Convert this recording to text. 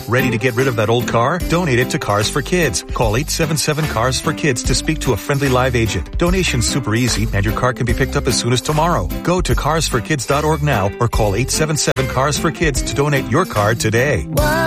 Ready to get rid of that old car? Donate it to Cars for Kids. Call 877-CARS-FOR-KIDS to speak to a friendly live agent. Donation's super easy, and your car can be picked up as soon as tomorrow. Go to carsforkids.org now or call 877-CARS-FOR-KIDS to donate your car today.